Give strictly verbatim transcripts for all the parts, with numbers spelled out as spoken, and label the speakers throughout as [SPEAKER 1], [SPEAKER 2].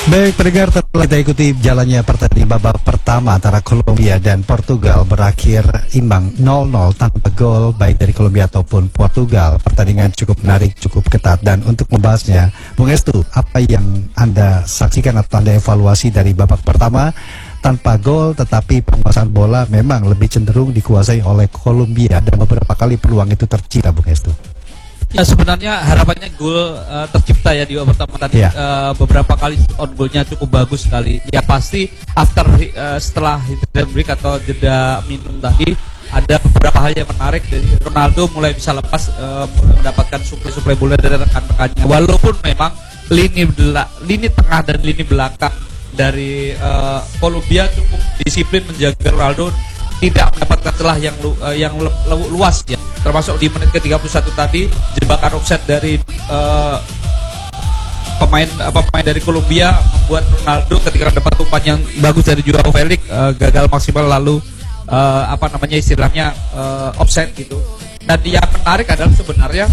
[SPEAKER 1] Baik pendengar, telah kita ikuti jalannya pertandingan babak pertama antara Kolombia dan Portugal berakhir imbang nol nol tanpa gol baik dari Kolombia ataupun Portugal. Pertandingan cukup menarik, cukup ketat, dan untuk membahasnya, Bung Estu, apa yang Anda saksikan atau Anda evaluasi dari babak pertama tanpa gol tetapi penguasaan bola memang lebih cenderung dikuasai oleh Kolombia dan beberapa kali peluang itu tercipta, Bung Estu?
[SPEAKER 2] Ya sebenarnya harapannya gol uh, tercipta ya di babak pertama tadi. Ya. Uh, beberapa kali on goalnya cukup bagus sekali. Ya pasti after uh, setelah hidden break atau jeda minum tadi ada beberapa hal yang menarik. Dari Ronaldo mulai bisa lepas, uh, mendapatkan suplai-suplai bola dari rekan-rekannya. Walaupun memang lini bela, lini tengah dan lini belakang dari uh, Kolombia cukup disiplin menjaga Ronaldo tidak mendapatkan celah yang lu, uh, yang lu, lu, luas ya, termasuk di menit ke tiga puluh satu tadi jebakan offset dari uh, pemain uh, pemain dari Kolombia membuat Ronaldo ketika dapat umpan yang bagus dari Joao Felix uh, gagal maksimal, lalu uh, apa namanya istilahnya uh, offset gitu. Dan yang menarik adalah sebenarnya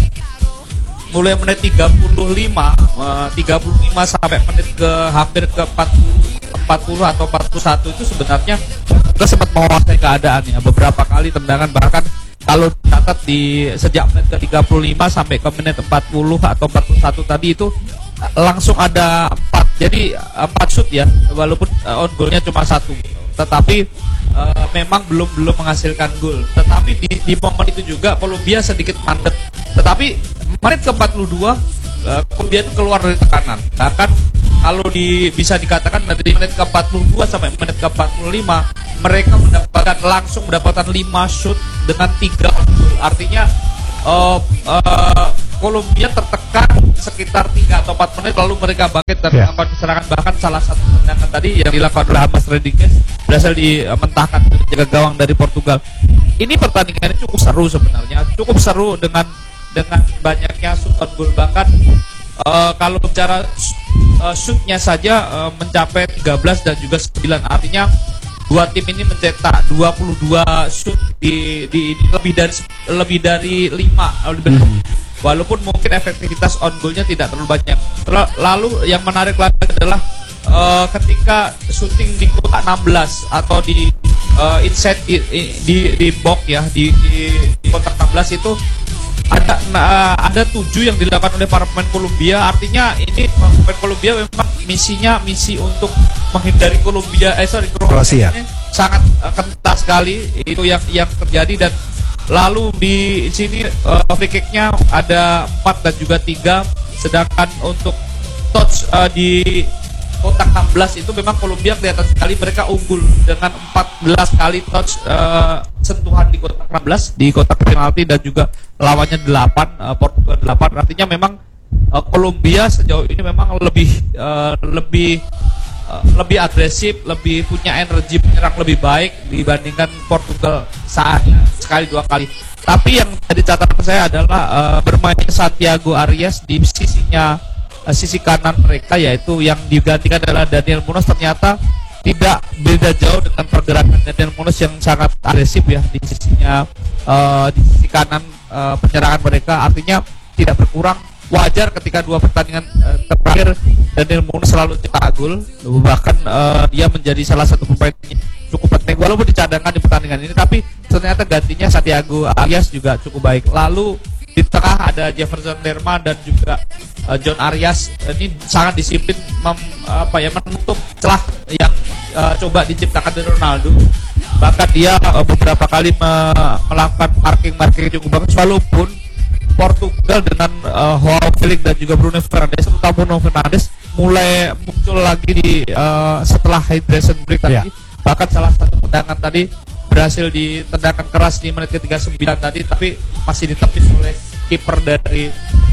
[SPEAKER 2] mulai menit tiga puluh lima uh, tiga puluh lima sampai menit ke hampir ke empat puluh, empat puluh atau empat puluh satu itu sebenarnya kita sempat menguasai keadaannya beberapa kali tendangan, bahkan kalau dicatat di sejak menit ke tiga puluh lima sampai ke menit empat puluh atau empat puluh satu tadi itu langsung ada empat, jadi empat shoot ya, walaupun on goalnya cuma satu, tetapi uh, memang belum belum menghasilkan gol. Tetapi di, di momen itu juga Kolombia sedikit mandek, tetapi menit ke empat puluh dua uh, Kolombia itu keluar dari tekanan. Bahkan kalau di, bisa dikatakan dari menit ke empat puluh dua sampai menit ke empat puluh lima mereka mendapatkan langsung mendapatkan lima shoot dengan tiga on goal. Artinya uh, uh, Kolombia tertekan sekitar tiga atau empat menit, lalu mereka bangkit dan yeah. melakukan serangan. Bahkan salah satu tendangan tadi yang dilakukan oleh James Rodriguez berhasil dimentahkan menjaga gawang dari Portugal. Ini pertandingan ini cukup seru sebenarnya, cukup seru dengan dengan banyaknya shoot on goal. Bahkan uh, kalau bicara uh, shootnya saja uh, mencapai tiga belas dan juga sembilan, artinya dua tim ini mencetak dua puluh dua shoot di, di, di lebih dari lebih dari lima lebih hmm. Walaupun mungkin efektivitas on goalnya tidak terlalu banyak. Lalu yang menarik lagi adalah uh, ketika shooting di kotak enam belas atau di uh, inside di, di di box ya, di, di, di kotak enam belas itu ada uh, ada tujuh yang dilakukan oleh para pemain Kolombia. Artinya ini pemain Kolombia memang misinya misi untuk menghindari Kolombia eh sorry Kroasia sangat uh, kental sekali itu yang yang terjadi. Dan lalu di sini uh, free kick-nya ada empat dan juga tiga, sedangkan untuk touch uh, di kotak enam belas itu memang Kolombia kelihatan sekali mereka unggul dengan empat belas kali touch uh, sentuhan di kotak enam belas, di kotak penalti, dan juga lawannya delapan, uh, Portugal delapan. Artinya memang uh, Kolombia sejauh ini memang lebih uh, lebih uh, lebih agresif, lebih punya energi menyerang lebih baik dibandingkan Portugal saat sekali dua kali. Tapi yang jadi catatan saya adalah uh, bermainnya Santiago Arias di sisinya uh, sisi kanan mereka, yaitu yang digantikan adalah Daniel Munoz. Ternyata tidak beda jauh dengan pergerakan Daniel Munoz yang sangat agresif ya di sisinya uh, di sisi kanan uh, penyerangan mereka. Artinya tidak berkurang. Wajar ketika dua pertandingan uh, terakhir Daniel Munoz selalu cetak gol, bahkan uh, dia menjadi salah satu pemain cukup penting walaupun dicadangkan di pertandingan ini, tapi ternyata gantinya Santiago Arias juga cukup baik. Lalu di tengah ada Jefferson Lerma dan juga uh, John Arias. Ini sangat disiplin mem, apa ya menutup celah yang uh, coba diciptakan dari Ronaldo. Bahkan dia uh, beberapa kali me melakukan marking-marking cukup bagus, walaupun Portugal dengan uh, Joao Felix dan juga Bruno Fernandes, terutama Bruno Fernandes mulai muncul lagi di uh, setelah hydration break tadi. Yeah. Bahkan salah satu tendangan tadi berhasil ditendangkan keras di menit ke tiga puluh sembilan tadi, tapi masih ditepis oleh kiper dari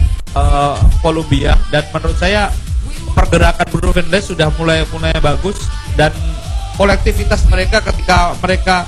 [SPEAKER 2] uh, Kolombia. Dan menurut saya pergerakan Bruno Fernandes sudah mulai mulai bagus, dan kolektivitas mereka ketika mereka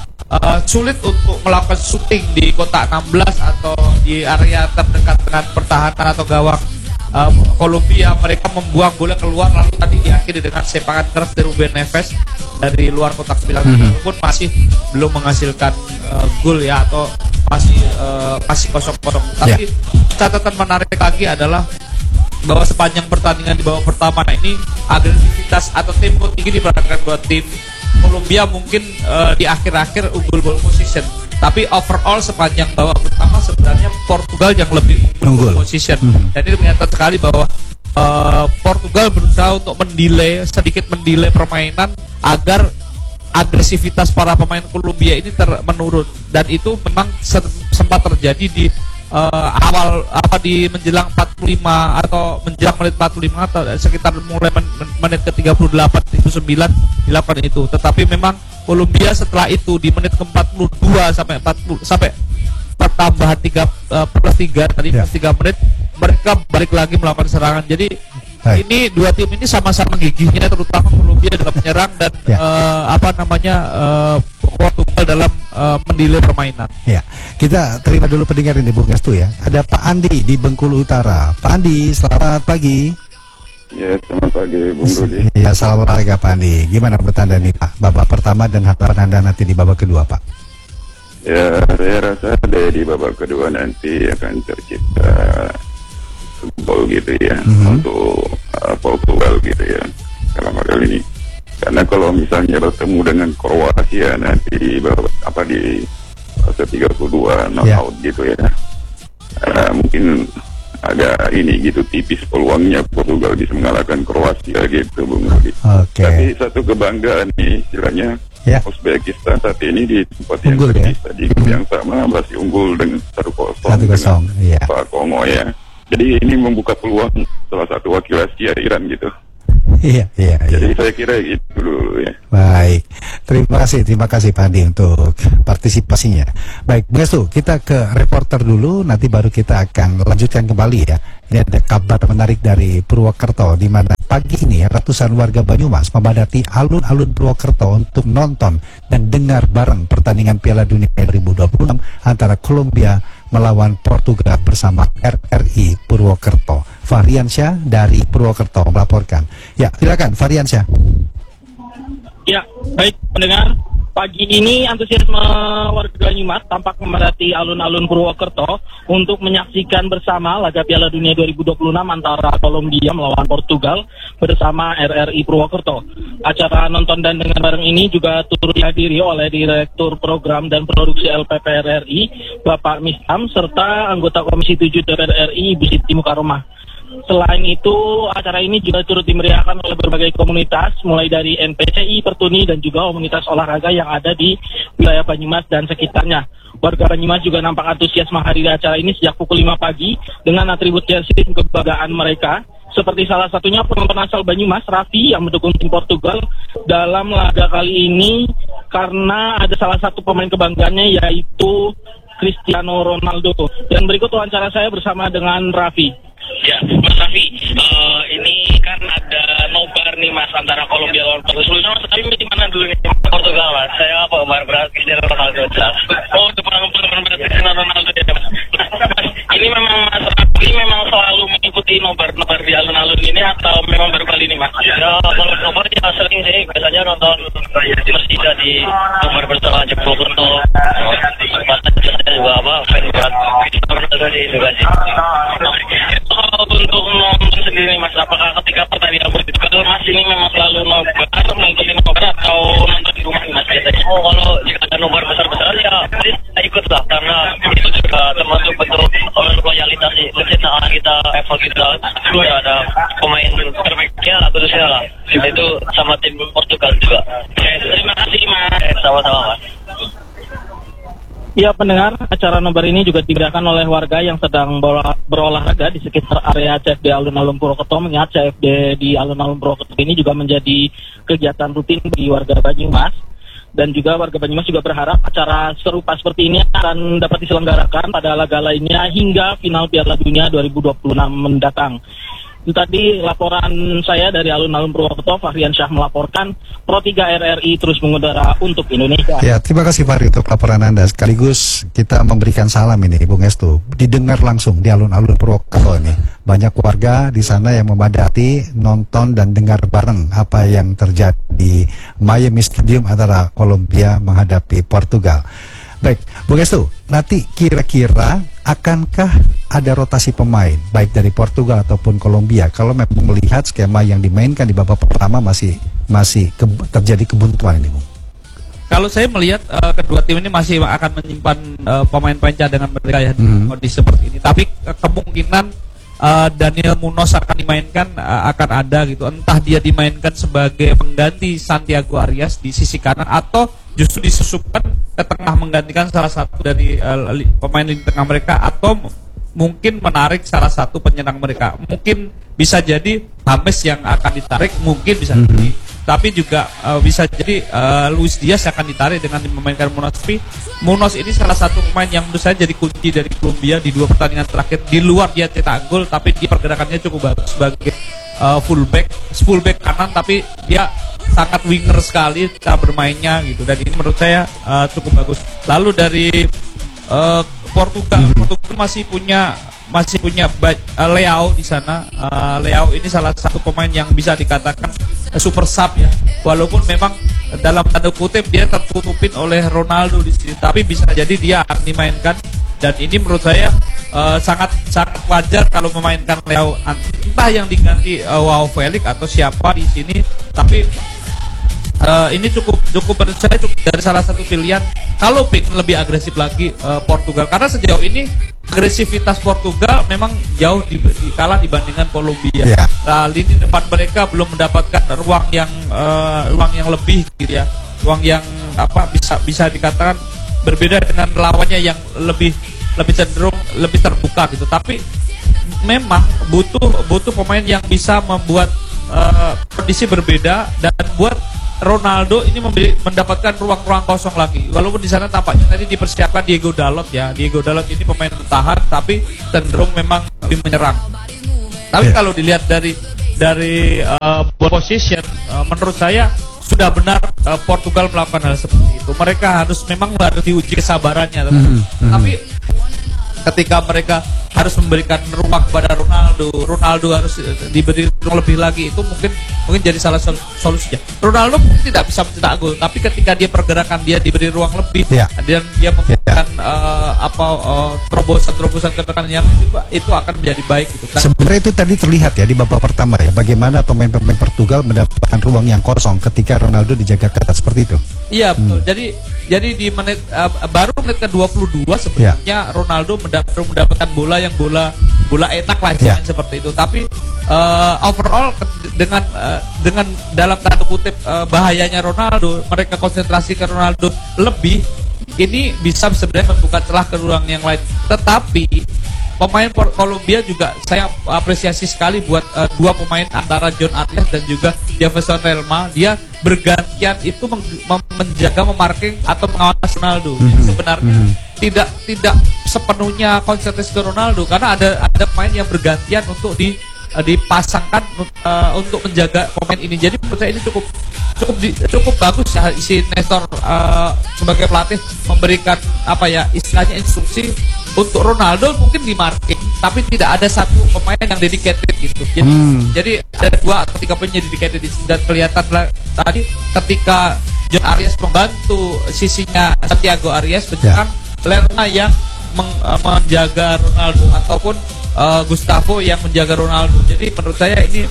[SPEAKER 2] uh, sulit untuk melakukan shooting di kotak enam belas atau di area terdekat dengan pertahanan atau gawang uh, Kolombia, mereka membuang bola keluar, lalu tadi diakhiri dengan sepakan keras dari Ruben Neves dari luar kotak sembilan, mm-hmm. walaupun masih belum menghasilkan uh, gol ya, atau masih uh, masih kosong-kosong. Tapi yeah. catatan menarik lagi adalah bahwa sepanjang pertandingan di babak pertama ini agresivitas atau tempo tinggi diperhatikan buat tim Kolombia mungkin uh, di akhir-akhir unggul ball position. Tapi overall sepanjang babak pertama sebenarnya Portugal yang lebih unggul ball position. Hmm. Dan ini menyatakan sekali bahwa uh, Portugal berusaha untuk mendelay sedikit mendelay permainan agar agresivitas para pemain Kolombia ini ter menurun, dan itu memang sempat terjadi di uh, awal apa di menjelang empat puluh lima atau menjelang menit empat puluh lima atau sekitar mulai men menit ke tiga puluh delapan tiga puluh sembilan dilakukan itu. Tetapi memang Kolombia setelah itu di menit ke empat puluh dua sampai empat puluh sampai pertambahan tiga uh, plus tiga tadi plus tiga menit mereka balik lagi melakukan serangan. Jadi Hai. ini dua tim ini sama-sama gigihnya, terutama Kolombia dalam menyerang dan ya. uh, apa namanya uh, Portugal dalam uh, mendelay permainan. Ya,
[SPEAKER 1] kita terima dulu pendengar ini Bung Estu ya. Ada Pak Andi di Bengkulu Utara. Pak Andi, selamat pagi.
[SPEAKER 3] Ya, selamat pagi Bung Rudi.
[SPEAKER 1] Ya, salam olahraga Pak Andi. Gimana menurut Anda nih Pak, babak pertama dan harapan Anda nanti di babak kedua Pak?
[SPEAKER 3] Ya, saya rasa di babak kedua nanti akan tercipta gol gitu ya, mm-hmm. untuk uh, Portugal gitu ya dalam hal ini. Karena kalau misalnya bertemu dengan Kroasia nanti di babak apa di fase tiga puluh dua knockout yeah. gitu ya, uh, mungkin agak ini gitu tipis peluangnya Portugal bisa mengalahkan Kroasia gitu Bung Rudi. Okay. Tapi satu kebanggaan nih istilahnya yeah. Uzbekistan saat ini di tempat yang terpisah ya? Di grup yang sama masih unggul dengan satu kosong dengan yeah. Pak Kongo ya. Jadi ini membuka peluang salah satu wakil Asia Iran gitu.
[SPEAKER 1] Iya, iya,
[SPEAKER 3] Jadi
[SPEAKER 1] iya.
[SPEAKER 3] saya kira itu dulu ya.
[SPEAKER 1] Baik, terima kasih, terima kasih Pak Andi untuk partisipasinya. Baik, Bestu, kita ke reporter dulu, nanti baru kita akan lanjutkan kembali ya. Ini ada kabar menarik dari Purwokerto, di mana pagi ini ratusan warga Banyumas memadati alun-alun Purwokerto untuk nonton dan dengar bareng pertandingan Piala Dunia dua ribu dua puluh enam antara Kolombia melawan Portugal bersama R R I Purwokerto. Fahriansyah dari Purwokerto melaporkan. Ya, silakan Fahriansyah.
[SPEAKER 4] Ya, baik pendengar. Pagi ini antusiasme warga Banyumas tampak memadati alun-alun Purwokerto untuk menyaksikan bersama laga Piala Dunia dua ribu dua puluh enam antara Kolombia melawan Portugal bersama R R I Purwokerto. Acara nonton dan dengar bareng ini juga turut dihadiri oleh Direktur Program dan Produksi L P P R R I, Bapak Misham, serta anggota Komisi tujuh D P R R I, Ibu Siti Mukaromah. Selain itu, acara ini juga turut dimeriahkan oleh berbagai komunitas, mulai dari N P C I, Pertuni, dan juga komunitas olahraga yang ada di wilayah Banyumas dan sekitarnya. Warga Banyumas juga nampak antusias menghadiri acara ini sejak pukul lima pagi dengan atribut jersey tim kebanggaan mereka. Seperti salah satunya penonton asal Banyumas, Raffi, yang mendukung tim Portugal dalam laga kali ini karena ada salah satu pemain kebanggaannya yaitu Cristiano Ronaldo. Dan berikut wawancara saya bersama dengan Raffi.
[SPEAKER 5] Ya, Mas Raffi, uh, ini kan ada nobar nih Mas antara Kolombia lawan Portugal. Sebelumnya Mas Raffi di mana dulu nih? Portugal Mas. Saya apa Mas berat Cristiano Ronaldo jelas. Oh, itu pernah pernah berat Cristiano Ronaldo ya Mas. Mas, ini memang Mas Raffi memang selalu mengikuti nobar-nobar di alun-alun ini atau memang baru kali ini Mas? Ya, kalau nobar ya sering sih. Biasanya nonton masjid di nobar bersama Jepang untuk saya juga apa fan berat Cristiano Ronaldo juga sih. Untuk nonton sendiri Mas, apakah ketika pertandingan Portugal Mas ini memang selalu nobar atau mengikuti nobar atau nonton di rumah Mas biasanya? Oh, kalau jika ada nobar besar-besar ya pasti saya ikut lah, karena itu juga termasuk bentuk loyalitas sih. Kecintaan kita, effort kita, juga ada pemain terbaiknya lah khususnya lah. Itu sama tim Portugal juga. Oke, terima kasih Mas. Sama-sama Mas.
[SPEAKER 4] Ya pendengar, acara nobar ini juga diberikan oleh warga yang sedang berolahraga di sekitar area C F D alun-alun Purwokerto. Mengingat C F D di alun-alun Purwokerto ini juga menjadi kegiatan rutin bagi warga Banyumas. Dan juga warga Banyumas juga berharap acara serupa seperti ini akan dapat diselenggarakan pada laga lainnya hingga final Piala Dunia dua ribu dua puluh enam mendatang. Itu tadi laporan saya dari alun-alun Purwokerto. Fahriansyah melaporkan. Pro tiga R R I terus mengudara untuk Indonesia.
[SPEAKER 1] Ya, terima kasih Fahri untuk laporan Anda. Sekaligus kita memberikan salam ini Bung Estu, didengar langsung di alun-alun Purwokerto ini. Banyak warga di sana yang memadati nonton dan dengar bareng apa yang terjadi di Miami Stadium antara Kolombia menghadapi Portugal. Baik, Bung Estu, nanti kira-kira akankah ada rotasi pemain baik dari Portugal ataupun Kolombia kalau memang melihat skema yang dimainkan di babak pertama masih masih ke, terjadi kebuntuan ini, Bung?
[SPEAKER 2] Kalau saya melihat uh, kedua tim ini masih akan menyimpan uh, pemain-pemain cadangan mereka ya
[SPEAKER 1] Hmm.
[SPEAKER 2] kondisi seperti ini. Tapi uh, kemungkinan uh, Daniel Munoz akan dimainkan uh, akan ada gitu. Entah dia dimainkan sebagai pengganti Santiago Arias di sisi kanan atau justru disusupkan ke tengah menggantikan salah satu dari uh, li, pemain lini tengah mereka atau mungkin menarik salah satu penyerang mereka. Mungkin bisa jadi James yang akan ditarik, mungkin bisa
[SPEAKER 1] Mm-hmm.
[SPEAKER 2] jadi. Tapi juga uh, bisa jadi uh, Luis Diaz akan ditarik dengan memainkan Munoz. Tapi Munoz ini salah satu pemain yang menurut saya jadi kunci dari Kolombia di dua pertandingan terakhir. Di luar dia cetak gol, tapi dia pergerakannya cukup bagus sebagai uh, fullback, fullback kanan, tapi dia sangat winger sekali cara bermainnya gitu. Dan ini menurut saya uh, cukup bagus. Lalu dari uh, Portugal, Portugal masih punya masih punya uh, Leao di sana. Uh, Leao ini salah satu pemain yang bisa dikatakan uh, super sub ya. Walaupun memang uh, dalam tanda kutip dia tertutupin oleh Ronaldo di sini, tapi bisa jadi dia akan dimainkan. Dan ini menurut saya uh, sangat sangat wajar kalau memainkan Leao, entah yang diganti uh, Joao Felix atau siapa di sini, tapi Uh, ini cukup cukup menurut saya cukup dari salah satu pilihan kalau pengen lebih agresif lagi uh, Portugal, karena sejauh ini agresivitas Portugal memang jauh di, di, kalah dibandingkan Kolombia.
[SPEAKER 1] Yeah.
[SPEAKER 2] Nah, lini depan mereka belum mendapatkan ruang yang uh, ruang yang lebih gitu ya, ruang yang apa bisa bisa dikatakan berbeda dengan lawannya yang lebih lebih cenderung lebih terbuka gitu. Tapi memang butuh butuh pemain yang bisa membuat uh, kondisi berbeda dan buat Ronaldo ini memberi, mendapatkan ruang-ruang kosong lagi. Walaupun di sana tampaknya tadi dipersiapkan Diego Dalot ya. Diego Dalot ini pemain bertahan tapi cenderung memang lebih menyerang. Tapi yeah. kalau dilihat dari dari uh, ball position, uh, menurut saya sudah benar uh, Portugal melakukan hal seperti itu. Mereka harus memang harus diuji kesabarannya. Mm -hmm. Tapi ketika mereka harus memberikan ruang kepada Ronaldo, Ronaldo harus diberi ruang lebih lagi, itu mungkin mungkin jadi salah satu solusinya. Ronaldo mungkin tidak bisa mencetak gol, tapi ketika dia pergerakan dia diberi ruang lebih, yeah. dan dia memberikan yeah. uh, apa uh, terobosan-terobosan ke depan yang juga itu akan menjadi baik gitu. Nah,
[SPEAKER 1] sebenarnya itu tadi terlihat ya di babak pertama ya, bagaimana pemain-pemain Portugal mendapatkan ruang yang kosong ketika Ronaldo dijaga ketat seperti itu.
[SPEAKER 2] Iya betul.
[SPEAKER 1] Hmm.
[SPEAKER 2] Jadi jadi di menit uh, baru menit ke dua puluh dua sebenarnya yeah. Ronaldo mendapat, mendapatkan bola yang bola bola enak lah yeah. seperti itu. Tapi uh, overall dengan uh, dengan dalam tanda kutip uh, bahayanya Ronaldo, mereka konsentrasi ke Ronaldo lebih, ini bisa sebenarnya membuka celah ke ruang yang lain. Tetapi pemain Kolombia juga saya apresiasi sekali buat uh, dua pemain antara John Arias dan juga Jefferson Relma. Dia bergantian itu meng menjaga, memarking atau mengawasi Ronaldo. Mm-hmm. Sebenarnya mm-hmm. tidak tidak sepenuhnya konsentrasi ke Ronaldo, karena ada ada pemain yang bergantian untuk di uh, dipasangkan uh, untuk menjaga pemain ini. Jadi menurut saya ini cukup cukup di, cukup bagus ya si Nestor uh, sebagai pelatih memberikan apa ya istilahnya instruksi untuk Ronaldo mungkin di marking, tapi tidak ada satu pemain yang dedicated gitu. Jadi, hmm. jadi ada dua atau tiga pemain yang dedicated dan kelihatan tadi ketika John Arias membantu sisinya Santiago Arias, sedangkan yeah. Lerma yang meng, uh, menjaga Ronaldo ataupun uh, Gustavo yang menjaga Ronaldo. Jadi menurut saya ini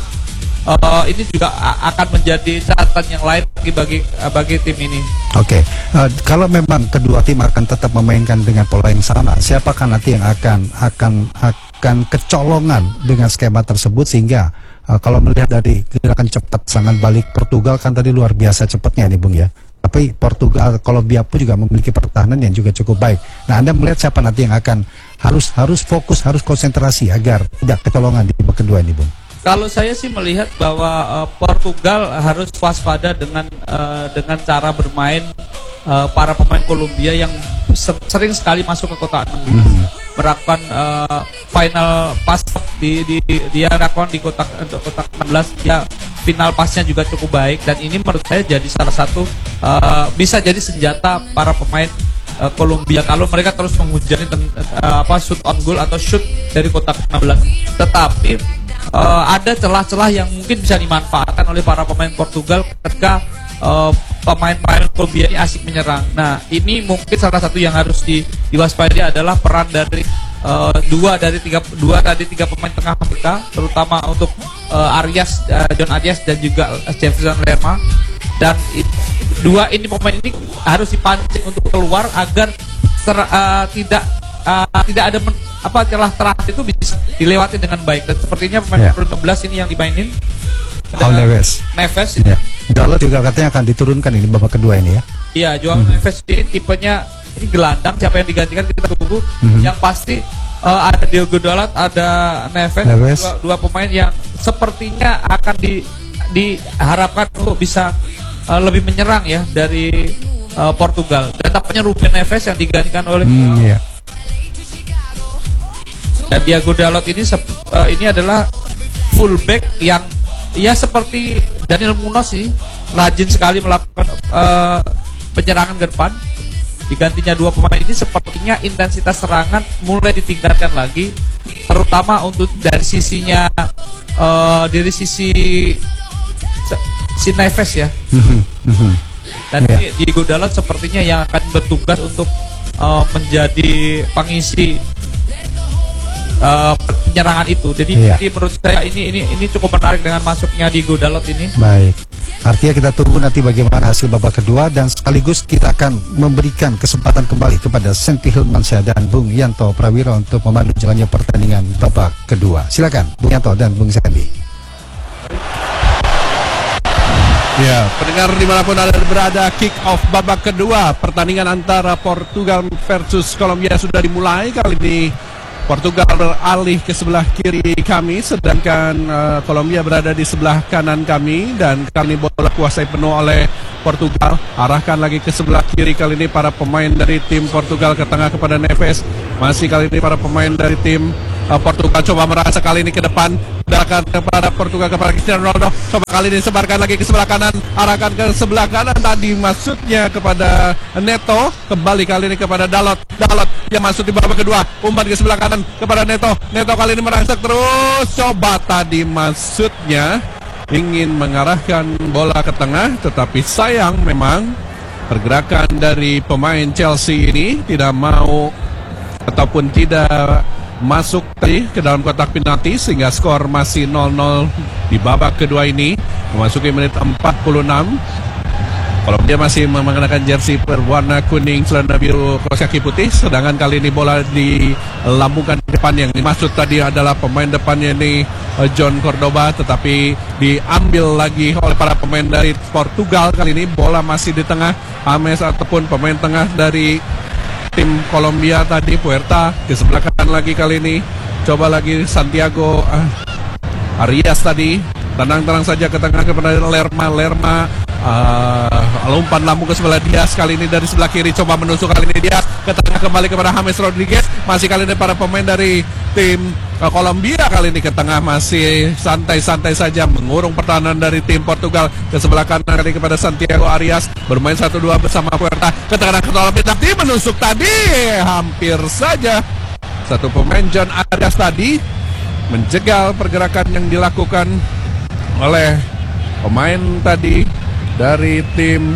[SPEAKER 2] uh, ini juga akan menjadi catatan yang lain bagi bagi, uh, bagi tim ini.
[SPEAKER 1] Oke, okay. uh, kalau memang kedua tim akan tetap memainkan dengan pola yang sama, siapakah nanti yang akan akan akan kecolongan dengan skema tersebut sehingga uh, kalau melihat dari gerakan cepat serangan balik Portugal kan tadi luar biasa cepatnya nih Bung ya. Tapi Portugal, Kolombia pun juga memiliki pertahanan yang juga cukup baik. Nah, Anda melihat siapa nanti yang akan harus harus fokus, harus konsentrasi agar tidak kecolongan di babak kedua ini, Bung?
[SPEAKER 2] Kalau saya sih melihat bahwa uh, Portugal harus waspada dengan uh, dengan cara bermain uh, para pemain Kolombia yang sering sekali masuk ke kotak enam belas, mm-hmm. melakukan uh, final pass di, di dia lakukan di kotak untuk kotak enam belas, dia final passnya juga cukup baik, dan ini menurut saya jadi salah satu uh, bisa jadi senjata para pemain uh, Kolombia kalau mereka terus menghujani uh, apa shoot on goal atau shoot dari kotak enam belas. Tetapi Uh, ada celah-celah yang mungkin bisa dimanfaatkan oleh para pemain Portugal ketika uh, pemain-pemain Kolombia ini asik menyerang. Nah, ini mungkin salah satu yang harus di, diwaspadai adalah peran dari uh, dua dari tiga dua dari tiga pemain tengah kita, terutama untuk uh, Arias, uh, John Arias dan juga Jefferson Lerma. Dan it, dua ini pemain ini harus dipancing untuk keluar agar ter, uh, tidak uh, tidak ada men, apa celah terakhir itu bisa dilewati dengan baik. Dan sepertinya pemain
[SPEAKER 1] yeah.
[SPEAKER 2] nomor enam belas ini yang dimainin
[SPEAKER 1] Joao Neves.
[SPEAKER 2] Neves
[SPEAKER 1] Ya. Dalot juga katanya akan diturunkan ini babak kedua ini ya.
[SPEAKER 2] Iya, Joao hmm. Neves ini tipenya ini gelandang, siapa yang digantikan kita tunggu. Hmm. Yang pasti uh, ada Diogo Dalot, ada Neves,
[SPEAKER 1] Neves.
[SPEAKER 2] Dua, dua pemain yang sepertinya akan di, diharapkan untuk bisa uh, lebih menyerang ya dari uh, Portugal. Dan tampaknya Ruben Neves yang digantikan oleh
[SPEAKER 1] hmm, iya.
[SPEAKER 2] Dan Diogo Dalot ini uh, ini adalah fullback yang ya seperti Daniel Munoz sih, rajin sekali melakukan uh, penyerangan ke depan. Digantinya dua pemain ini sepertinya intensitas serangan mulai ditingkatkan lagi, terutama untuk dari sisinya uh, dari sisi si Neves ya. Dan yeah. Diogo Dalot sepertinya yang akan bertugas untuk uh, menjadi pengisi Uh, penyerangan itu. Jadi,
[SPEAKER 1] iya.
[SPEAKER 2] jadi menurut saya ini ini ini cukup menarik dengan masuknya Diogo Dalot ini.
[SPEAKER 1] Baik. Artinya kita tunggu nanti bagaimana hasil babak kedua dan sekaligus kita akan memberikan kesempatan kembali kepada Senti Hilmansyah dan Bung Yanto Prawiro untuk memandu jalannya pertandingan babak kedua. Silakan Bung Yanto dan Bung Sandi.
[SPEAKER 6] Ya, pendengar dimanapun Anda berada, kick off babak kedua pertandingan antara Portugal versus Kolombia sudah dimulai. Kali ini Portugal beralih ke sebelah kiri kami, sedangkan uh, Kolombia berada di sebelah kanan kami. Dan kali ini bola kuasai penuh oleh Portugal. Arahkan lagi ke sebelah kiri kali ini para pemain dari tim Portugal ke tengah kepada Neves. Masih kali ini para pemain dari tim uh, Portugal coba merasa kali ini ke depan. Arahkan kepada Portugal kepada Cristiano Ronaldo. Coba kali ini sebarkan lagi ke sebelah kanan. Arahkan ke sebelah kanan tadi maksudnya kepada Neto. Kembali kali ini kepada Dalot. Dalot yang masuk di babak kedua. Umpan ke sebelah kanan kepada Neto. Neto kali ini merangsek terus. Coba tadi maksudnya ingin mengarahkan bola ke tengah, tetapi sayang memang pergerakan dari pemain Chelsea ini tidak mau ataupun tidak masuk tadi ke dalam kotak penalti, sehingga skor masih nol nol di babak kedua ini memasuki menit empat puluh enam. Kalau dia masih mengenakan jersey berwarna kuning, celana biru, kaos kaki putih. Sedangkan kali ini bola dilambungkan di depan. Yang dimaksud tadi adalah pemain depannya ini John Cordoba, tetapi diambil lagi oleh para pemain dari Portugal. Kali ini bola masih di tengah. James ataupun pemain tengah dari tim Kolombia tadi, Puerta ke sebelah kanan lagi kali ini. Coba lagi Santiago uh, Arias tadi. Tenang-tenang saja ke tengah kepada Lerma. Lerma Uh, umpan lambung ke sebelah Dias, kali ini dari sebelah kiri coba menusuk, kali ini Dias ke tengah kembali kepada James Rodriguez. Masih kali ini para pemain dari tim uh, Kolombia kali ini ke tengah masih santai-santai saja mengurung pertahanan dari tim Portugal. Ke sebelah kanan kali kepada Santiago Arias, bermain satu dua bersama Puerta. Ke tengah ke dalam tadi menusuk tadi hampir saja satu pemain John Arias tadi menjegal pergerakan yang dilakukan oleh pemain tadi dari tim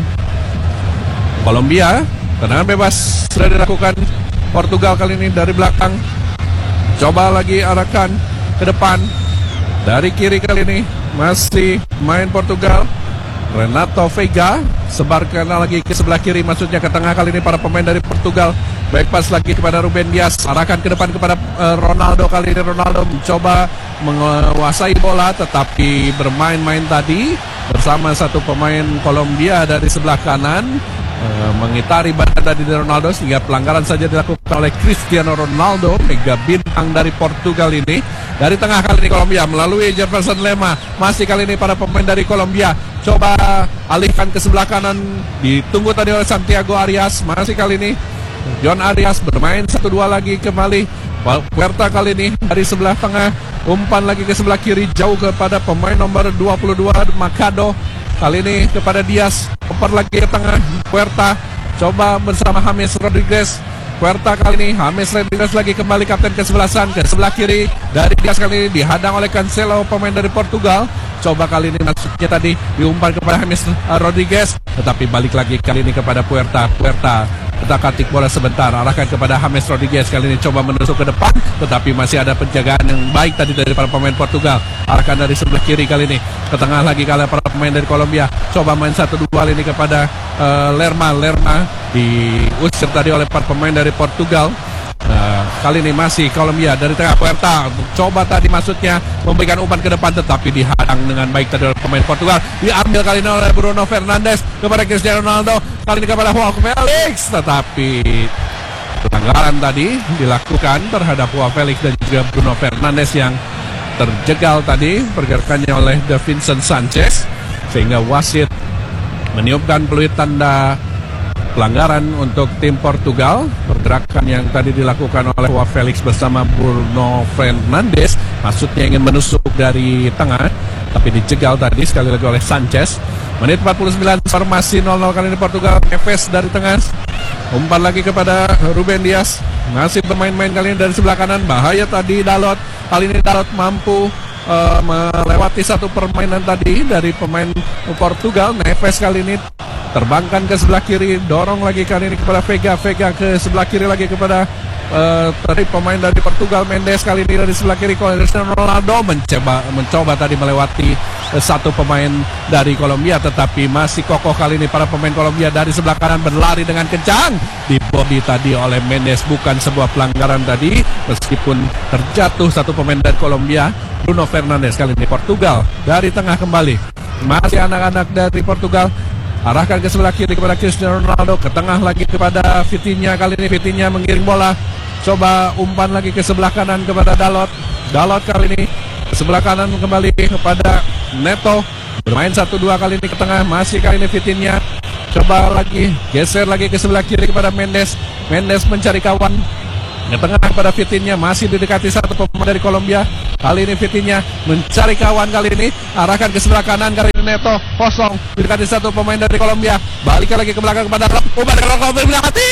[SPEAKER 6] Kolombia. Tendangan bebas sudah dilakukan Portugal kali ini dari belakang. Coba lagi arahkan ke depan dari kiri kali ini masih main Portugal. Renato Veiga sebarkan lagi ke sebelah kiri, maksudnya ke tengah kali ini para pemain dari Portugal. Baik pas lagi kepada Ruben Dias, arahkan ke depan kepada uh, Ronaldo. Kali ini Ronaldo mencoba menguasai bola tetapi bermain-main tadi bersama satu pemain Kolombia dari sebelah kanan, uh, mengitari badan dari Ronaldo sehingga pelanggaran saja dilakukan oleh Cristiano Ronaldo, mega bintang dari Portugal ini. Dari tengah kali ini Kolombia melalui Jefferson Lerma, masih kali ini para pemain dari Kolombia coba alihkan ke sebelah kanan, ditunggu tadi oleh Santiago Arias. Masih kali ini John Arias bermain satu dua lagi kembali. Puerta kali ini dari sebelah tengah, umpan lagi ke sebelah kiri jauh kepada pemain nomor dua puluh dua Makado. Kali ini kepada Dias, umpan lagi ke tengah. Puerta coba bersama James Rodriguez. Puerta kali ini James Rodriguez lagi kembali kapten kesebelasan ke sebelah kiri dari Dias kali ini dihadang oleh Cancelo pemain dari Portugal. Coba kali ini maksudnya tadi diumpan kepada James Rodriguez, tetapi balik lagi kali ini kepada Puerta. Puerta ketak-katik bola sebentar, arahkan kepada James Rodriguez kali ini coba menusuk ke depan, tetapi masih ada penjagaan yang baik tadi dari para pemain Portugal. Arahkan dari sebelah kiri kali ini ke tengah lagi kali para pemain dari Kolombia. Coba main satu dua kali ini kepada uh, Lerma. Lerma diusir tadi oleh para pemain dari Portugal. Nah, kali ini masih Kolombia dari tengah. Puerta coba tadi maksudnya memberikan umpan ke depan, tetapi dihadang dengan baik tadi oleh pemain Portugal. Diambil kali ini oleh Bruno Fernandes kepada Cristiano Ronaldo, kali ini kepada Joao Felix, tetapi pelanggaran tadi dilakukan terhadap Joao Felix dan juga Bruno Fernandes yang terjegal tadi pergerakannya oleh Davinson Sanchez, sehingga wasit meniupkan peluit tanda pelanggaran untuk tim Portugal. Pergerakan yang tadi dilakukan oleh Joao Felix bersama Bruno Fernandes maksudnya ingin menusuk dari tengah, tapi dijegal tadi sekali lagi oleh Sanchez. Menit empat puluh sembilan, formasi nol nol kali ini Portugal. Neves dari tengah, umpan lagi kepada Ruben Dias, masih bermain-main kali ini dari sebelah kanan. Bahaya tadi Dalot, kali ini Dalot mampu uh, melewati satu permainan tadi dari pemain Portugal. Neves kali ini terbangkan ke sebelah kiri, dorong lagi kali ini kepada Vega. Vega ke sebelah kiri lagi kepada uh, tadi pemain dari Portugal, Mendes kali ini dari sebelah kiri. Cristiano Ronaldo mencoba mencoba tadi melewati uh, satu pemain dari Kolombia, tetapi masih kokoh kali ini para pemain Kolombia dari sebelah kanan berlari dengan kencang. Di body tadi oleh Mendes, bukan sebuah pelanggaran tadi meskipun terjatuh satu pemain dari Kolombia. Bruno Fernandes kali ini Portugal dari tengah kembali, masih anak-anak dari Portugal. Arahkan ke sebelah kiri kepada Cristiano Ronaldo, ke tengah lagi kepada Vitinha. Kali ini Vitinha mengiring bola, coba umpan lagi ke sebelah kanan kepada Dalot. Dalot kali ini ke sebelah kanan kembali kepada Neto, bermain satu dua kali ini ke tengah, masih kali ini Vitinha. Coba lagi geser lagi ke sebelah kiri kepada Mendes. Mendes mencari kawan ke tengah kepada Vitinha, masih didekati satu pemain dari Kolombia. Kali ini Vitinha mencari kawan, kali ini arahkan ke sebelah kanan, kali ini Neto kosong, didekati satu pemain dari Kolombia. Balik lagi ke belakang kepada Umpan dari Kolombia, hati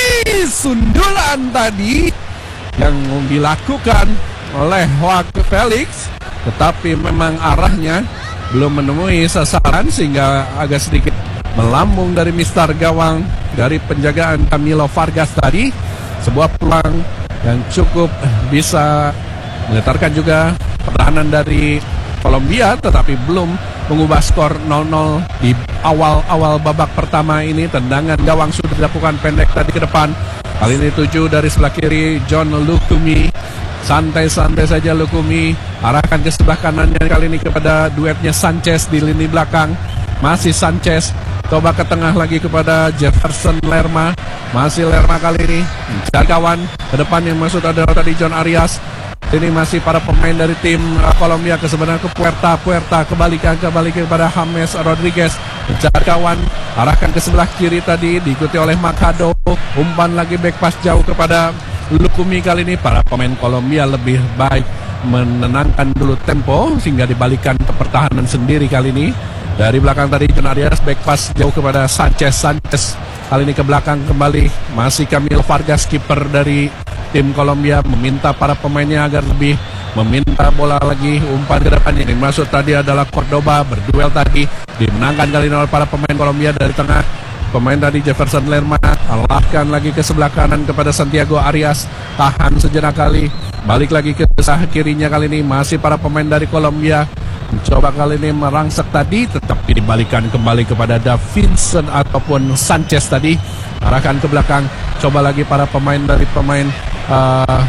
[SPEAKER 6] sundulan tadi yang dilakukan oleh Joao Felix, tetapi memang arahnya belum menemui sasaran sehingga agak sedikit melambung dari mister gawang dari penjagaan Camilo Vargas tadi. Sebuah peluang yang cukup bisa menggetarkan juga pertahanan dari Kolombia, tetapi belum mengubah skor nol nol di awal-awal babak pertama ini. Tendangan gawang sudah dilakukan pendek tadi ke depan. Kali ini tujuh dari sebelah kiri John Lukumi. Santai-santai saja Lukumi, arahkan ke sebelah kanannya kali ini kepada duetnya Sanchez di lini belakang. Masih Sanchez, coba ke tengah lagi kepada Jefferson Lerma. Masih Lerma kali ini mencari kawan ke depan, yang maksud adalah tadi John Arias. Ini masih para pemain dari tim uh, Kolombia ke sebenarnya ke Puerta. Puerta kembalikan kembali kepada James Rodriguez, mencari kawan, arahkan ke sebelah kiri tadi, diikuti oleh Makado. Umpan lagi back pass jauh kepada Lukumi. Kali ini para pemain Kolombia lebih baik menenangkan dulu tempo sehingga dibalikan ke pertahanan sendiri. Kali ini dari belakang tadi John Arias, back pass jauh kepada Sanchez. Sanchez kali ini ke belakang kembali, masih Camilo Vargas, kiper dari tim Kolombia, meminta para pemainnya agar lebih meminta bola lagi. Umpan ke depan yang dimaksud tadi adalah Cordoba, berduel tadi, dimenangkan kali ini oleh para pemain Kolombia dari tengah. Pemain tadi Jefferson Lerma, alahkan lagi ke sebelah kanan kepada Santiago Arias, tahan sejenak kali, balik lagi ke sebelah kirinya. Kali ini masih para pemain dari Kolombia mencoba kali ini merangsek tadi, tetapi dibalikan kembali kepada Davinson ataupun Sanchez tadi, arahkan ke belakang. Coba lagi para pemain dari pemain uh,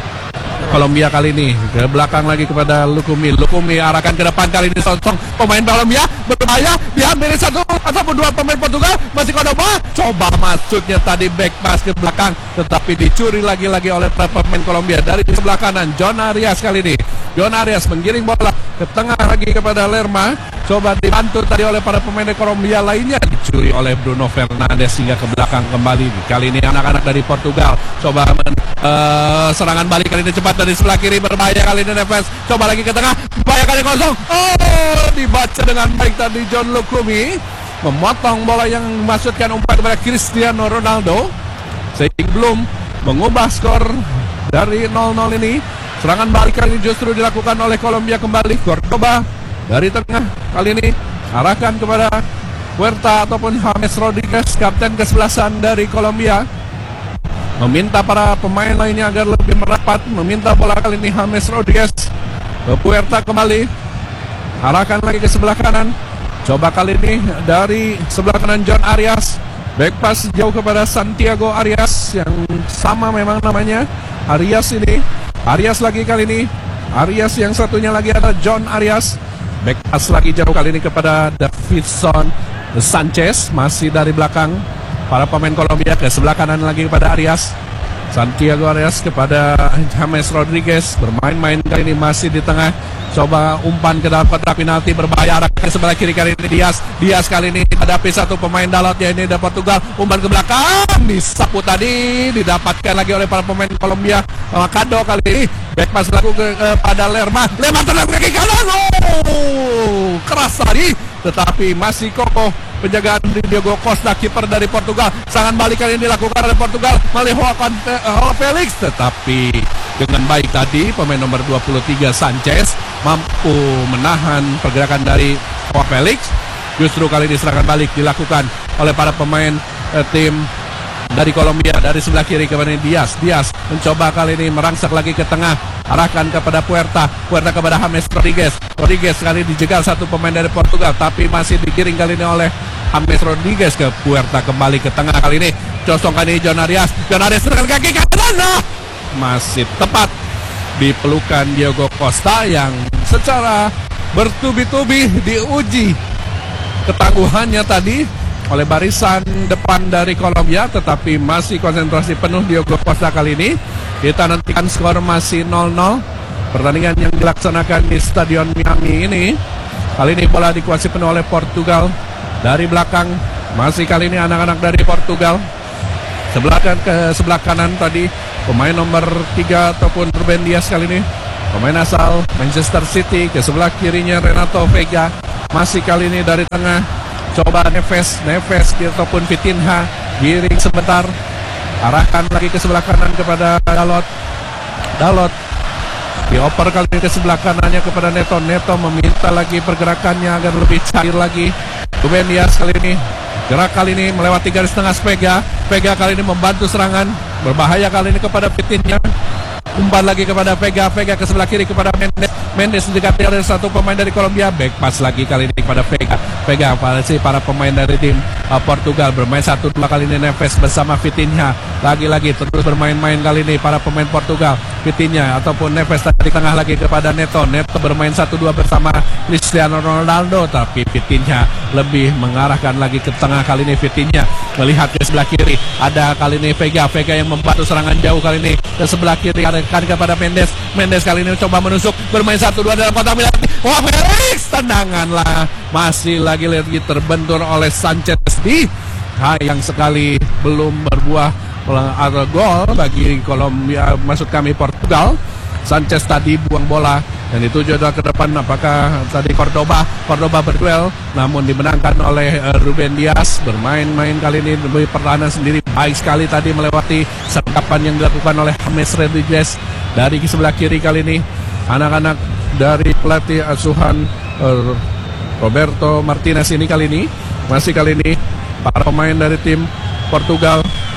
[SPEAKER 6] Kolombia kali ini ke belakang lagi kepada Lukumi. Lukumi arahkan ke depan, kali ini sosong pemain Kolombia berbahaya, diambil satu ataupun dua pemain Portugal. Masih Cordoba, coba masuknya tadi back pass ke belakang, tetapi dicuri lagi-lagi oleh pemain Kolombia dari sebelah kanan. John Arias kali ini, John Arias menggiring bola ke tengah lagi kepada Lerma, coba dibantu tadi oleh para pemain dari Kolombia lainnya, dicuri oleh Bruno Fernandes hingga ke belakang kembali. Kali ini anak-anak dari Portugal coba men, uh, serangan balik kali ini cepat dari sebelah kiri, berbahaya kali ini Neves, coba lagi ke tengah, bahaya kali kosong. Oh, dibaca dengan baik tadi John Lukumi, memotong bola yang memasukkan umpan kepada Cristiano Ronaldo, sehingga belum mengubah skor dari nol nol ini. Serangan balik kali ini justru dilakukan oleh Kolombia kembali. Cordoba dari tengah kali ini arahkan kepada Huerta ataupun James Rodriguez, kapten kesebelasan dari Kolombia. Meminta para pemain lainnya agar lebih merapat. Meminta bola kali ini James Rodriguez ke Huerta kembali. Arahkan lagi ke sebelah kanan. Coba kali ini dari sebelah kanan John Arias. Back pass jauh kepada Santiago Arias, yang sama memang namanya Arias ini. Arias lagi kali ini. Arias yang satunya lagi ada John Arias. Back pass lagi jauh kali ini kepada Davidson Sanchez. Masih dari belakang para pemain Kolombia ke sebelah kanan lagi kepada Arias. Santiago Arias kepada James Rodriguez. Bermain-main kali ini masih di tengah. Coba umpan ke dalam kotak penalti berbahaya, arah ke sebelah kiri kali ini Diaz. Diaz kali ini hadapi satu pemain Dalot, ya ini dari Portugal. Umpan ke belakang, disapu tadi, didapatkan lagi oleh para pemain Kolombia. Kado kali ini back pass laku ke, kepada Lerma. Lerma tenang kaki kanan. Oh, keras tadi, tetapi masih kokoh penjagaan Diogo Costa, kiper dari Portugal. Serangan balik kali ini dilakukan oleh Portugal melalui Joao Felix, tetapi dengan baik tadi pemain nomor dua puluh tiga Sanchez mampu menahan pergerakan dari Joao Felix. Justru kali ini serangan balik dilakukan oleh para pemain eh, tim dari Kolombia. Dari sebelah kiri kepada Diaz. Diaz mencoba kali ini merangsak lagi ke tengah, arahkan kepada Puerta. Puerta kepada James Rodriguez. Rodriguez kali dijegal satu pemain dari Portugal, tapi masih digiring kali ini oleh James Rodriguez ke Puerta, kembali ke tengah kali ini. Cosong kali ini John Arias. John Arias dengan kaki kanan. Nah, masih tepat di pelukan Diogo Costa yang secara bertubi-tubi diuji ketangguhannya tadi oleh barisan depan dari Kolombia, tetapi masih konsentrasi penuh Diogo Costa kali ini. Kita nantikan skor masih nol nol. Pertandingan yang dilaksanakan di Stadion Miami ini. Kali ini bola dikuasai penuh oleh Portugal. Dari belakang masih kali ini anak-anak dari Portugal. Sebelah kan ke sebelah kanan tadi pemain nomor tiga ataupun Ruben Dias kali ini, pemain asal Manchester City. Ke sebelah kirinya Renato Vega. Masih kali ini dari tengah coba Neves, Neves ataupun Vitinha, giring sebentar, arahkan lagi ke sebelah kanan kepada Dalot. Dalot dioper kali ini ke sebelah kanannya kepada Neto. Neto meminta lagi pergerakannya agar lebih cair lagi. Ruben Dias kali ini gerak kali ini melewati garis tengah Vega. Vega kali ini membantu serangan, berbahaya kali ini kepada Vitinha. Umpan lagi kepada Vega. Vega ke sebelah kiri kepada Mendes. Mendes mendekati oleh satu pemain dari Kolombia. Back pass lagi kali ini kepada Vega. Vega si para pemain dari tim uh, Portugal bermain satu dua kali ini. Neves bersama Vitinha. Lagi-lagi terus bermain-main kali ini para pemain Portugal. Vitinha ataupun Neves di tengah lagi kepada Neto. Neto bermain satu dua bersama Cristiano Ronaldo, tapi Vitinha lebih mengarahkan lagi ke tengah kali ini. Vitinha melihat ke sebelah kiri. Ada kali ini Vega. Vega yang membantu serangan jauh kali ini ke sebelah kiri. Kan kepada Mendes. Mendes kali ini coba menusuk, bermain satu dua dalam kotak penalti. Wah, Felix, tendanganlah. Masih lagi lagi terbentur oleh Sanchez di sayang sekali belum berbuah atau gol bagi Kolombia, maksud kami Portugal. Sanchez tadi buang bola dan dituju ke depan. Apakah tadi Cordoba Cordoba berduel namun dimenangkan oleh uh, Ruben Dias. Bermain-main kali ini lebih pertahanan sendiri baik sekali tadi melewati sergapan yang dilakukan oleh James Rodriguez. Dari sebelah kiri kali ini anak-anak dari pelatih asuhan uh, Roberto Martinez ini kali ini masih kali ini para pemain dari tim Portugal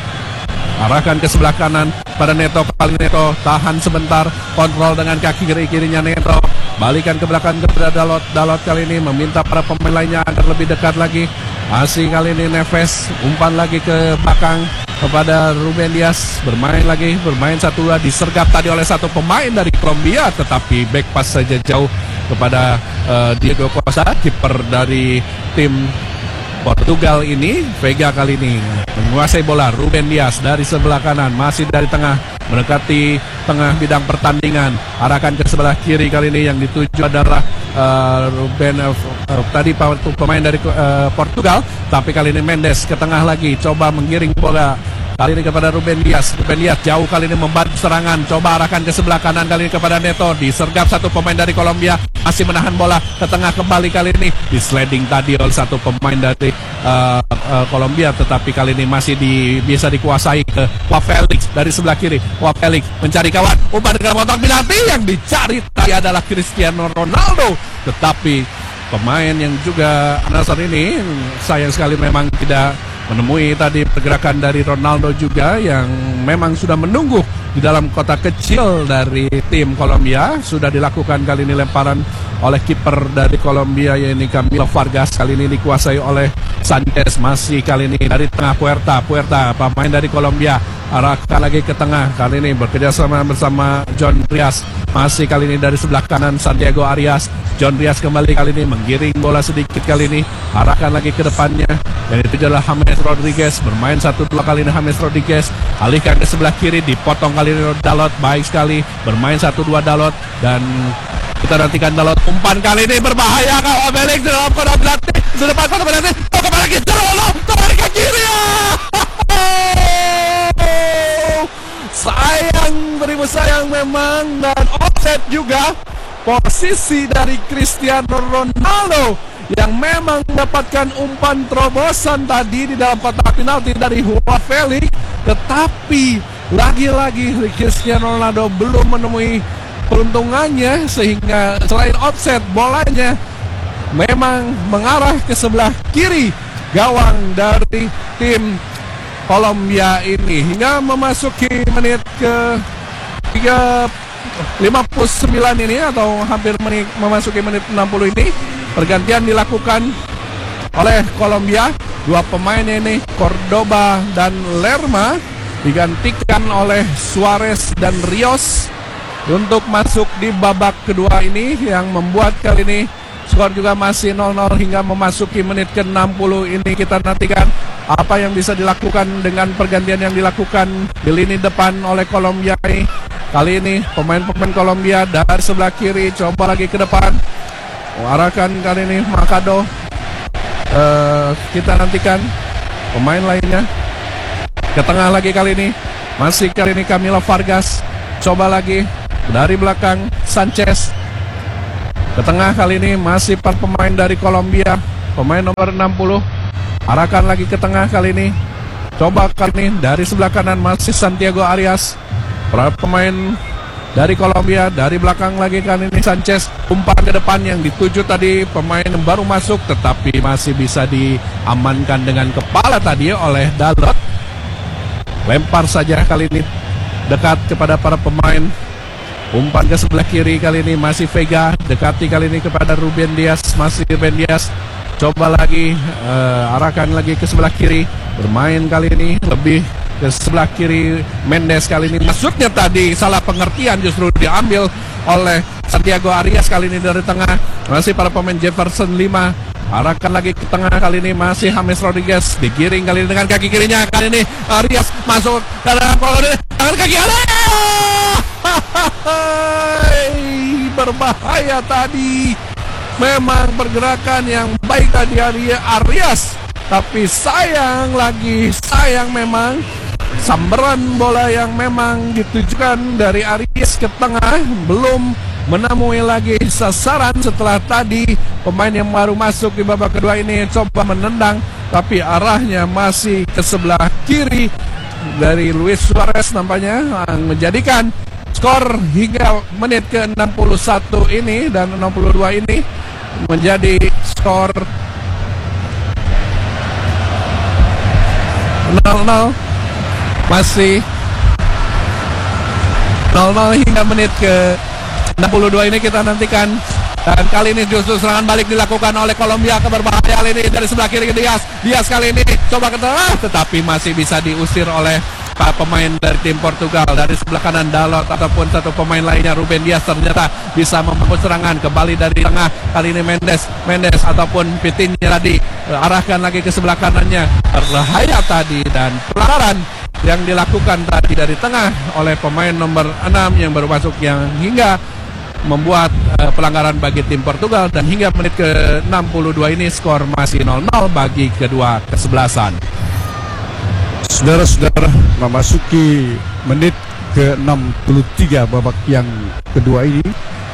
[SPEAKER 6] arahkan ke sebelah kanan pada Neto. Kali Neto tahan sebentar, kontrol dengan kaki kiri kirinya Neto, balikan ke belakang kepada Dalot. Dalot kali ini meminta para pemain lainnya agar lebih dekat lagi. Masih kali ini Neves umpan lagi ke belakang kepada Ruben Dias. Bermain lagi, bermain satu dua, disergap tadi oleh satu pemain dari Kolombia, tetapi back pass saja jauh kepada uh, Diogo Costa, kiper dari tim Portugal ini. Vega kali ini menguasai bola. Ruben Dias dari sebelah kanan, masih dari tengah mendekati tengah bidang pertandingan, arahkan ke sebelah kiri kali ini. Yang dituju adalah uh, Ruben uh, uh, tadi pemain dari uh, Portugal, tapi kali ini Mendes ke tengah lagi, coba menggiring bola kali ini kepada Ruben Dias. Ruben Dias jauh kali ini membantu serangan, coba arahkan ke sebelah kanan kali ini kepada Neto, disergap satu pemain dari Kolombia, masih menahan bola ke tengah kembali kali ini, di sliding tadi oleh satu pemain dari uh, uh, Kolombia, tetapi kali ini masih di, bisa dikuasai ke Wah Felix dari sebelah kiri. Wah Felix mencari kawan, umpan dengan kotak penalti, yang dicari tadi adalah Cristiano Ronaldo, tetapi pemain yang juga Nasr ini sayang sekali memang tidak menemui tadi pergerakan dari Ronaldo juga, yang memang sudah menunggu di dalam kotak kecil dari tim Kolombia. Sudah dilakukan kali ini lemparan oleh kiper dari Kolombia, yaitu Camilo Vargas. Kali ini dikuasai oleh Sanchez, masih kali ini dari tengah Puerta. Puerta pemain dari Kolombia arahkan lagi ke tengah, kali ini bekerja sama bersama John Rias, masih kali ini dari sebelah kanan Santiago Arias. John Rias kembali kali ini menggiring bola sedikit, kali ini arahkan lagi ke depannya, dan itu adalah James Rodriguez, bermain satu dua kali ini James Rodriguez, alihkan ke sebelah kiri, dipotong kali ini Dalot, baik sekali bermain satu dua Dalot, dan kita nantikan Dalot, umpan kali ini berbahaya kalau Felix di dalam kotak penalti, di depan kotak penalti, oh kembali lagi Cerolo, kembali ke kiri, sayang, beribu sayang memang, dan offset juga posisi dari Cristiano Ronaldo yang memang mendapatkan umpan terobosan tadi di dalam kotak penalti dari Joao Felix, tetapi lagi-lagi Cristiano Ronaldo belum menemui peruntungannya, sehingga selain offset bolanya memang mengarah ke sebelah kiri gawang dari tim Kolombia ini, hingga memasuki menit ke tiga lima puluh sembilan ini, atau hampir menit, memasuki menit enam puluh ini, pergantian dilakukan oleh Kolombia. Dua pemain ini, Cordoba dan Lerma, digantikan oleh Suarez dan Rios untuk masuk di babak kedua ini, yang membuat kali ini skor juga masih nol nol hingga memasuki menit ke enam puluh ini. Kita nantikan apa yang bisa dilakukan dengan pergantian yang dilakukan di lini depan oleh Kolombia ini. Kali ini pemain-pemain Kolombia dari sebelah kiri coba lagi ke depan, arahkan kali ini Makado. Uh, kita nantikan pemain lainnya ke tengah lagi, kali ini masih kali ini Camilo Vargas, coba lagi dari belakang Sanchez ke tengah, kali ini masih empat pemain dari Kolombia, pemain nomor enam puluh arahkan lagi ke tengah, kali ini coba kali ini dari sebelah kanan masih Santiago Arias. Para pemain dari Kolombia dari belakang lagi, kali ini Sanchez, umpan ke depan yang dituju tadi pemain yang baru masuk, tetapi masih bisa diamankan dengan kepala tadi oleh Dalot. Lempar saja kali ini dekat kepada para pemain, umpan ke sebelah kiri, kali ini masih Vega, dekati kali ini kepada Ruben Dias, masih Ruben Dias, coba lagi uh, arahkan lagi ke sebelah kiri, bermain kali ini lebih ke sebelah kiri Mendes, kali ini masuknya tadi salah pengertian, justru diambil oleh Santiago Arias. Kali ini dari tengah masih para pemain Jefferson lima, arahkan lagi ke tengah, kali ini masih James Rodriguez, digiring kali ini dengan kaki kirinya, kali ini Arias masuk ke dalam tangan kaki Arias, berbahaya tadi. Memang pergerakan yang baik tadi dari Arias, tapi sayang lagi, sayang memang sambaran bola yang memang ditujukan dari Arias ke tengah belum menemui lagi sasaran, setelah tadi pemain yang baru masuk di babak kedua ini coba menendang, tapi arahnya masih ke sebelah kiri dari Luis Suarez nampaknya, menjadikan skor hingga menit ke enam puluh satu ini dan enam puluh dua ini menjadi skor nol nol, masih nol nol hingga menit ke enam puluh dua ini. Kita nantikan, dan kali ini justru serangan balik dilakukan oleh Kolombia ke berbahaya kali ini dari sebelah kiri ke Dias. Dias kali ini coba ke tengah, tetapi masih bisa diusir oleh para pemain dari tim Portugal. Dari sebelah kanan Dalot ataupun satu pemain lainnya Ruben Dias ternyata bisa membangun serangan kembali dari tengah, kali ini Mendes Mendes ataupun Vitinha tadi arahkan lagi ke sebelah kanannya, berbahaya tadi, dan pelanggaran yang dilakukan tadi dari tengah oleh pemain nomor enam yang baru masuk, yang hingga membuat uh, pelanggaran bagi tim Portugal, dan hingga menit ke enam puluh dua ini skor masih nol nol bagi kedua kesebelasan.
[SPEAKER 7] Saudara-saudara, memasuki menit ke enam puluh tiga babak yang kedua ini,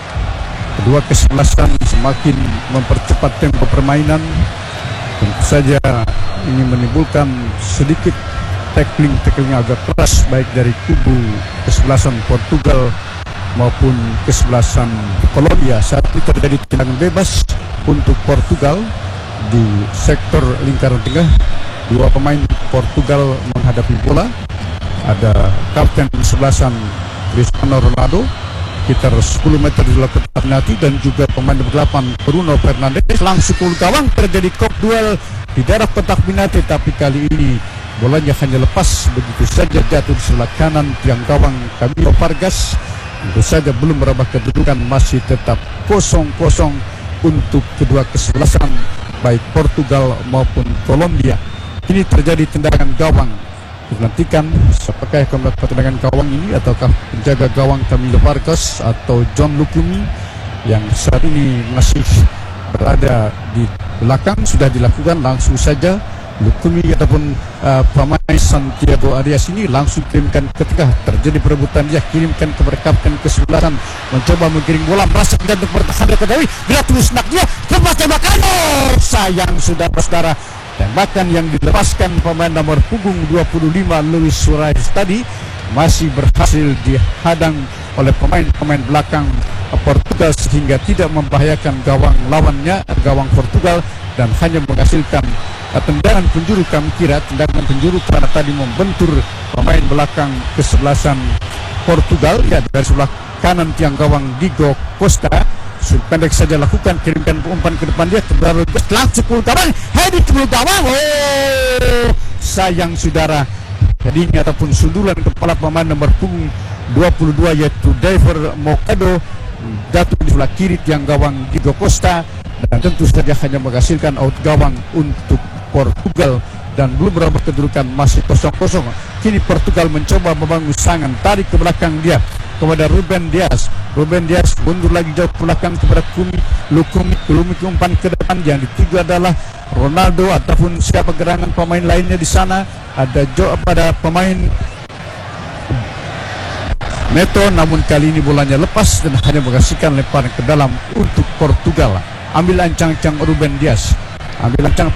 [SPEAKER 7] kedua kesebelasan semakin mempercepat tempo permainan. Tentu saja ini menimbulkan sedikit tackling-tackling agak keras baik dari kubu kesebelasan Portugal maupun kesebelasan Kolombia. Saat ini terjadi tendangan bebas untuk Portugal di sektor lingkaran tengah. Dua pemain Portugal menghadapi bola. Ada kapten kesebelasan Cristiano Ronaldo sekitar sepuluh meter di luar kotak penalti, dan juga pemain nomor delapan Bruno Fernandes. Langsung ke gawang, terjadi kop duel di daerah kotak penalti, tapi kali ini bolanya hanya lepas begitu saja jatuh di sebelah kanan tiang gawang Camilo Vargas. Tentu saja belum merubah kedudukan, masih tetap kosong kosong untuk kedua kesebelasan baik Portugal maupun Kolombia. Ini terjadi tendangan gawang. Dinantikan apakah akan melakukan tendangan gawang ini ataukah penjaga gawang Camilo Vargas atau John Lukumi yang saat ini masih berada di belakang. Sudah dilakukan langsung saja. Lukumi ataupun uh, pemain Santiago Arias ini langsung kirimkan ke tengah. Terjadi perebutan, dia kirimkan kepada kapten kesebelasan, mencoba menggiring bola, merasa tidak untuk bertahan dari Kedawi. Gratus nak dia lepas tembakan. Oh, sayang saudara-saudara, tembakan yang dilepaskan pemain nomor punggung dua puluh lima Luis Suarez tadi masih berhasil dihadang oleh pemain-pemain belakang Portugal sehingga tidak membahayakan gawang lawannya, gawang Portugal, dan hanya menghasilkan uh, tendangan penjuru. Kami kira tendangan penjuru karena tadi membentur pemain belakang kesebelasan Portugal, ya, dari sebelah kanan tiang gawang Diego Costa. Pendek saja lakukan, kirimkan umpan ke depan, dia terbaru langsung ke gawang, heading ke gawang. Oh, sayang saudara, heading ataupun sundulan kepala pemain nomor punggung dua puluh dua yaitu David Mocado jatuh di sebelah kiri tiang gawang Diego Costa, dan tentu saja hanya menghasilkan out gawang untuk Portugal dan belum berubah kedudukan, masih kosong kosong. Kini Portugal mencoba membangun serangan, tarik ke belakang dia kepada Ruben Dias. Ruben Dias mundur lagi jauh ke belakang kepada Kumi Lukumi. Lukumi umpan ke depan, yang dituju adalah Ronaldo ataupun siapa gerangan pemain lainnya di sana. Ada jo pada pemain Neto, namun kali ini bolanya lepas dan hanya menghasilkan lemparan ke dalam untuk Portugal. Ambil ancang-ancang Ruben Dias, ambil ancang